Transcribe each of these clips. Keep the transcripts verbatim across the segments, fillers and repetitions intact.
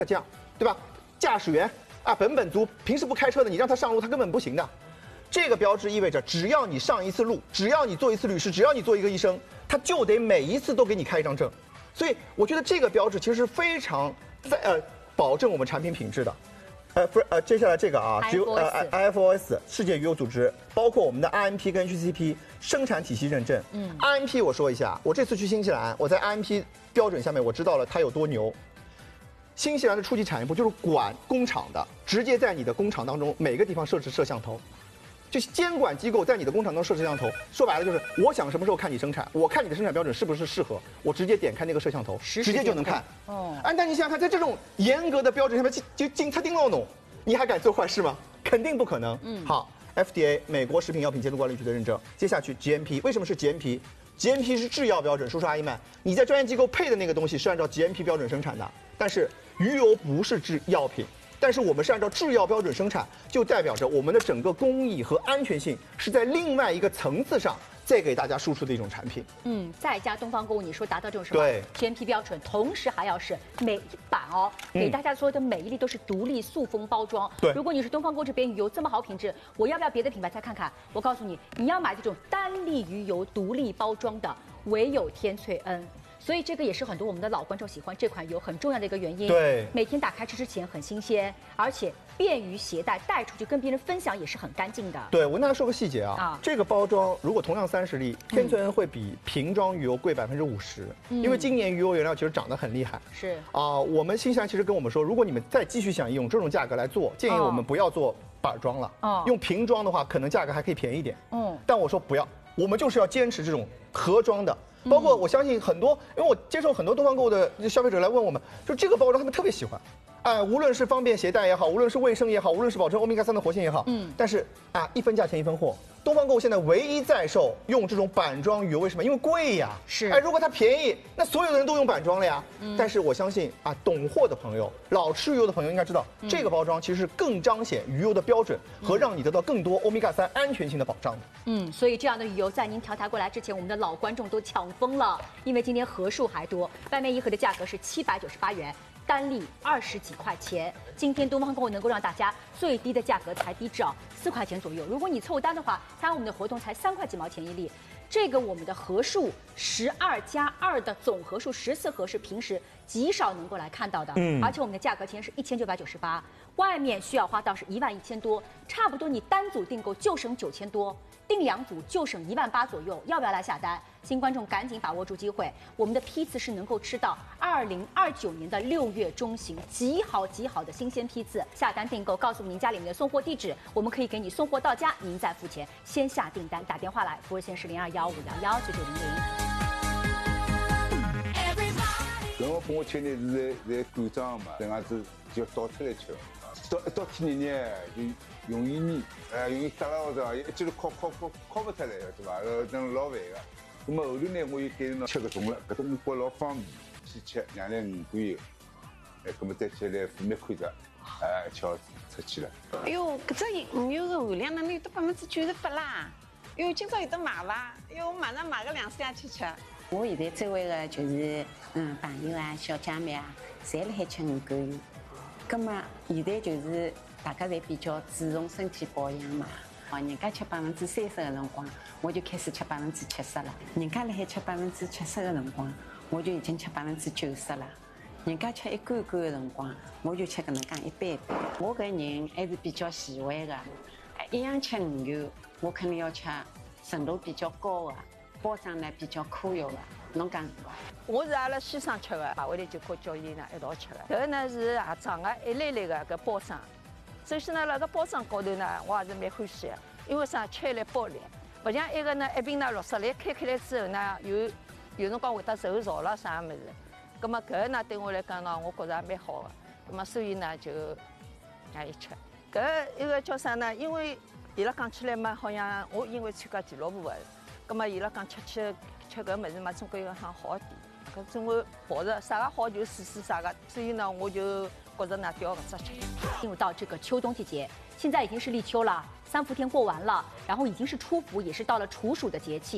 这样，对吧？驾驶员啊，本本族，平时不开车的，你让他上路，他根本不行的。这个标志意味着，只要你上一次路，只要你做一次律师，只要你做一个医生，他就得每一次都给你开一张证。所以我觉得这个标志其实是非常在呃保证我们产品品质的。呃，不是呃，接下来这个啊，只有呃 I F O S 世界鱼油组织，包括我们的 I M P 跟 H C P 生产体系认证。嗯 ，I M P 我说一下，我这次去新西兰，我在 I M P 标准下面我知道了它有多牛。新西兰的初级产业部就是管工厂的，直接在你的工厂当中每个地方设置摄像头。就是监管机构在你的工厂当中设置摄像头，说白了就是我想什么时候看你生产，我看你的生产标准是不是适合，我直接点开那个摄像头，直接就能看。哦，哎，但你想想看，在这种严格的标准下面，就就擦叮漏弄，你还敢做坏事吗？肯定不可能。嗯，好 ，F D A 美国食品药品监督管理局的认证，接下去 G M P， 为什么是 G M P？G M P 是制药标准，叔叔阿姨们，你在专业机构配的那个东西是按照 G M P 标准生产的，但是鱼油不是制药品。但是我们是按照制药标准生产，就代表着我们的整个工艺和安全性是在另外一个层次上再给大家输出的一种产品。嗯，再加东方购物，你说达到这种什么 G M P 标准，同时还要是每一版哦，给大家所有的每一粒都是独立塑封包装。对，如果你是东方购物这边鱼油这么好品质，我要不要别的品牌再看看？我告诉你，你要买这种单粒鱼油独立包装的，唯有天萃恩。所以这个也是很多我们的老观众喜欢这款油很重要的一个原因。对，每天打开吃之前很新鲜，而且便于携带，带出去跟别人分享也是很干净的。对，我跟大家说个细节啊，啊这个包装如果同样三十粒，天萃恩会比瓶装鱼油贵百分之五十，因为今年鱼油原料其实涨得很厉害。是啊、呃，我们新西兰其实跟我们说，如果你们再继续想用这种价格来做，建议我们不要做板装了，哦，用瓶装的话，可能价格还可以便宜一点。嗯，但我说不要，我们就是要坚持这种盒装的。包括我相信很多，因为我接受很多东方购物的消费者来问我们，就这个包装他们特别喜欢，哎，无论是方便携带也好，无论是卫生也好，无论是保证欧米伽三的活性也好，嗯，但是啊，一分价钱一分货。东方购物现在唯一在售用这种板装鱼油，为什么？因为贵呀。是。哎，如果它便宜，那所有的人都用板装了呀。嗯。但是我相信啊，懂货的朋友，老吃鱼油的朋友应该知道，嗯、这个包装其实是更彰显鱼油的标准和让你得到更多欧米伽三安全性的保障的。嗯，所以这样的鱼油在您调台过来之前，我们的老观众都抢疯了，因为今天盒数还多，外面一盒的价格是七百九十八元。单粒二十几块钱，今天东方购物能够让大家最低的价格才低至少四块钱左右。如果你凑单的话，参加我们的活动才三块几毛钱一粒。这个我们的盒数十二加二的总盒数十四盒是平时极少能够来看到的，嗯，而且我们的价格今天是一千九百九十八，外面需要花到是一万一千多，差不多你单组订购就省九千多。订两组就省一万八左右，要不要来下单？新观众赶紧把握住机会，我们的批次是能够吃到二零二九年的六月中旬，极好极好的新鲜批次。下单订购，告诉您家里面的送货地址，我们可以给你送货到家，您再付钱。先下订单，打电话来，服务线是零二幺五幺幺九九零零。 搿我帮我吃呢是在馆长嘛，这样子就倒出来吃。到一到天热热就容易腻，哎，容易耷拉对伐？一记头敲敲敲敲不出来个对伐？呃，那老烦个。那么后头呢，我又改成吃搿种了，搿种我觉老方便，先吃两两五罐油，哎，搿么再吃来副面看着，哎，吃好出去了。 哎哟，搿只鱼油的含量哪能有得百分之九十八啦？哟，今朝有得买伐？哎哟，我马上买个两三吃吃。我现在周围的就是嗯朋友啊、小姐妹啊，侪辣海吃鱼肝油。咁么现在就是大家侪比较注重身体保养嘛，哦，人家吃百分之三十的辰光，我就开始吃百分之七十了；人家辣海吃百分之七十的辰光，我就已经吃百分之九十了；人家吃一罐罐的辰光，我就吃搿能介一般般。我搿人还是比较细微的，一样吃鱼油，我肯定要吃纯度比较高的，包装呢比较科学的。侬讲是伐？ 我是阿拉先生吃的，买回来就和叫伊呢一道吃的。搿个呢是盒装的一粒粒的搿包装。首先呢，辣搿包装高头呢，我还是蛮欢喜的，因为啥吃力包力，勿像一个呢一瓶呢六十粒，开开来之后呢有有辰光会得受潮了啥物事。葛末搿个呢对我来讲呢，我觉着也蛮好的。葛末所以呢就让伊吃。搿一个叫啥呢？因为伊拉讲起来嘛，好像我因为参加纪录部的，葛末伊拉讲吃吃。吃搿物事嘛，总归要好好点。搿总归抱着啥个好就试试啥个，所以呢，我就觉着呢调搿只吃。进入到这个秋冬季节，现在已经是立秋了，三伏天过完了，然后已经是初伏，也是到了处暑的节气。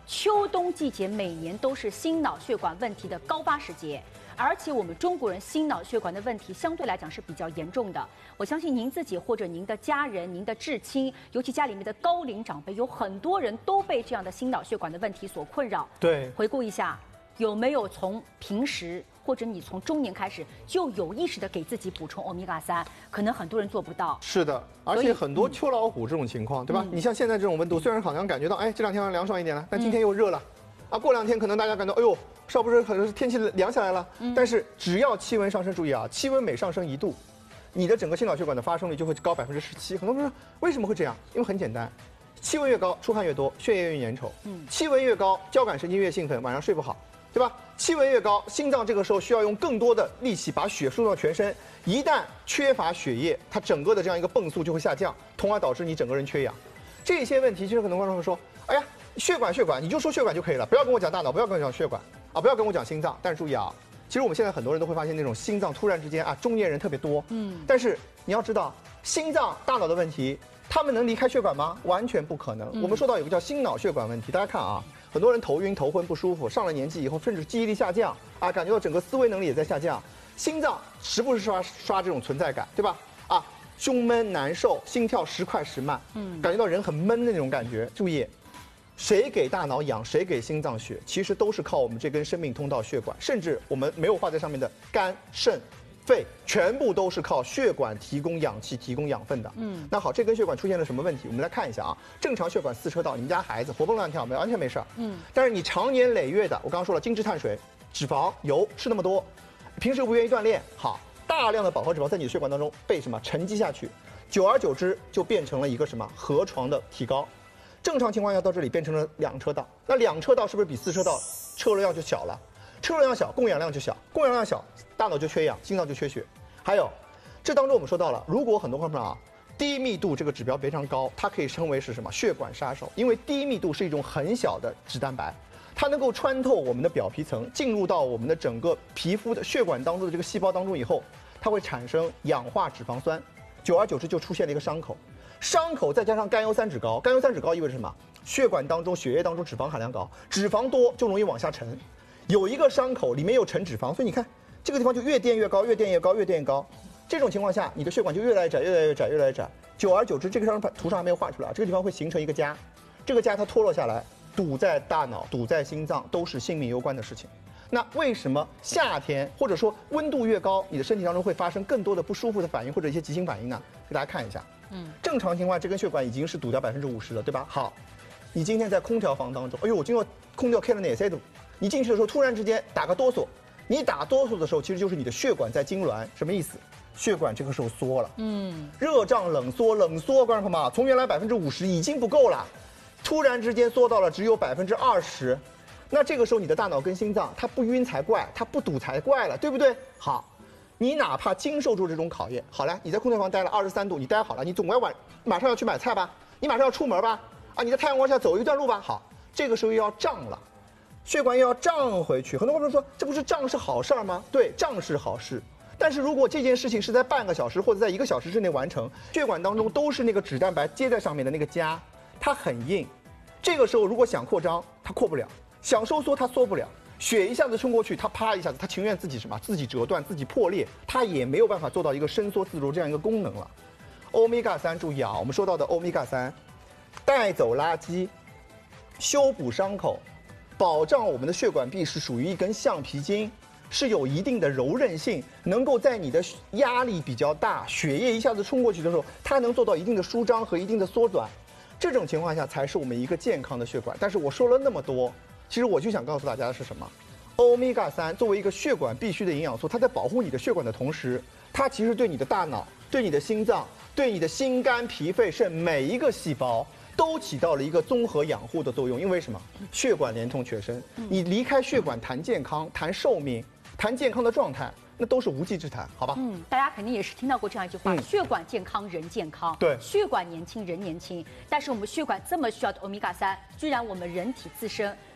秋冬季节每年都是心脑血管问题的高发时节。而且我们中国人心脑血管的问题相对来讲是比较严重的。我相信您自己或者您的家人、您的至亲，尤其家里面的高龄长辈，有很多人都被这样的心脑血管的问题所困扰。 对， 回顾一下，有没有从平时或者你从中年开始就有意识的给自己补充欧米伽三？可能很多人做不到。 是的，而且很多秋老虎这种情况，对吧？ 嗯、 你像现在这种温度，虽然好像感觉到，哎，这两天凉爽一点了，但今天又热了。嗯啊，过两天可能大家感到，哎呦，是不是可能是天气凉下来了？嗯、但是只要气温上升，注意啊，气温每上升一度，你的整个心脑血管的发生率就会高百分之十七。很多人说为什么会这样？因为很简单，气温越高，出汗越多，血液越粘稠。嗯，气温越高，交感神经越兴奋，晚上睡不好，对吧？气温越高，心脏这个时候需要用更多的力气把血输送到全身。一旦缺乏血液，它整个的这样一个泵速就会下降，从而导致你整个人缺氧。这些问题，其实很多观众会说，哎呀。血管，血管，你就说血管就可以了，不要跟我讲大脑，不要跟我讲血管啊，不要跟我讲心脏。但是注意啊，其实我们现在很多人都会发现那种心脏突然之间啊，中年人特别多。嗯，但是你要知道，心脏、大脑的问题，他们能离开血管吗？完全不可能。嗯、我们说到有个叫心脑血管问题，大家看啊，很多人头晕、头昏、不舒服，上了年纪以后，甚至记忆力下降啊，感觉到整个思维能力也在下降，心脏时不时刷刷这种存在感，对吧？啊，胸闷难受，心跳时快时慢，嗯，感觉到人很闷的那种感觉。注意。谁给大脑氧，谁给心脏血，其实都是靠我们这根生命通道血管，甚至我们没有画在上面的肝、肾、肺，全部都是靠血管提供氧气、提供养分的。嗯，那好，这根血管出现了什么问题？我们来看一下啊。正常血管四车道，你们家孩子活蹦乱跳，没完全没事儿。嗯，但是你常年累月的，我刚刚说了，精致碳水、脂肪、油吃那么多，平时又不愿意锻炼，好，大量的饱和脂肪在你的血管当中被什么沉积下去，久而久之就变成了一个什么河床的体高。正常情况下到这里变成了两车道，那两车道是不是比四车道车流量就小了？车流量小，供氧量就小，供氧量小，大脑就缺氧，心脏就缺血。还有，这当中我们说到了，如果很多观众啊，低密度这个指标非常高，它可以称为是什么血管杀手？因为低密度是一种很小的脂蛋白，它能够穿透我们的表皮层，进入到我们的整个皮肤的血管当中的这个细胞当中以后，它会产生氧化脂肪酸，久而久之就出现了一个伤口。伤口再加上甘油三酯高，甘油三酯高意味着什么？血管当中、血液当中脂肪含量高，脂肪多就容易往下沉。有一个伤口里面有沉脂肪，所以你看这个地方就越垫越高，越垫越高，越垫越高。这种情况下，你的血管就越来越窄，越来越窄，越来越窄。久而久之，这个张图上还没有画出来，这个地方会形成一个痂，这个痂它脱落下来，堵在大脑、堵在心脏，都是性命攸关的事情。那为什么夏天或者说温度越高，你的身体当中会发生更多的不舒服的反应或者一些急性反应呢？给大家看一下。嗯，正常情况这根血管已经是堵掉百分之五十了，对吧？好，你今天在空调房当中，哎呦，我今天空调开了哪些度？你进去的时候突然之间打个哆嗦，你打哆嗦的时候，其实就是你的血管在痉挛，什么意思？血管这个时候缩了，嗯，热胀冷缩，冷缩，观众朋友们，从原来百分之五十已经不够了，突然之间缩到了只有百分之二十，那这个时候你的大脑跟心脏它不晕才怪，它不堵才怪了，对不对？好。你哪怕经受住这种考验，好了，你在空调房待了二十三度，你待好了，你总该晚马上要去买菜吧？你马上要出门吧？啊，你在太阳光下走一段路吧？好，这个时候又要胀了，血管又要胀回去。很多观众说，这不是胀是好事儿吗？对，胀是好事。但是如果这件事情是在半个小时或者在一个小时之内完成，血管当中都是那个脂蛋白接在上面的那个痂，它很硬，这个时候如果想扩张，它扩不了；想收缩，它缩不了。血一下子冲过去，它啪一下子，它情愿自己什么？自己折断，自己破裂，它也没有办法做到一个伸缩自如这样一个功能了。欧米伽三，注意啊，我们说到的欧米伽三，带走垃圾，修补伤口，保障我们的血管壁是属于一根橡皮筋，是有一定的柔韧性，能够在你的压力比较大，血液一下子冲过去的时候，它能做到一定的舒张和一定的缩短。这种情况下才是我们一个健康的血管。但是我说了那么多。其实我就想告诉大家的是什么？欧米伽三作为一个血管必需的营养素，它在保护你的血管的同时，它其实对你的大脑、对你的心脏、对你的心肝脾肺肾每一个细胞都起到了一个综合养护的作用。因为什么？血管连通全身，你离开血管谈健康、谈寿命、谈健康的状态，那都是无稽之谈，好吧？嗯， 大家肯定也是听到过这样一句话：嗯、血管健康，人健康。 对， 血管年轻，人年轻。但是我们血管这么需要的欧米伽三，居然我们人体自身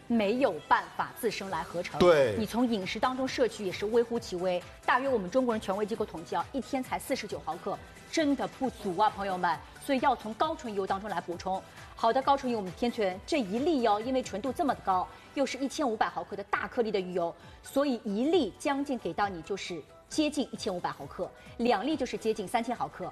没有办法自身来合成。 对， 你从饮食当中摄取也是微乎其微，大约我们中国人权威机构统计啊，一天才四十九毫克，真的不足啊，朋友们。所以要从高纯油当中来补充。好的高纯油，我们天纯这一粒哦，因为纯度这么高，又是一千五百毫克的大颗粒的鱼油，所以一粒将近给到你就是接近一千五百毫克，两粒就是接近三千毫克。